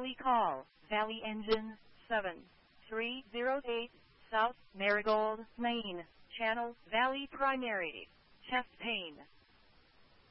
Valley call, Valley engine 7308, South Marigold, Maine, channel, Valley primary, chest pain.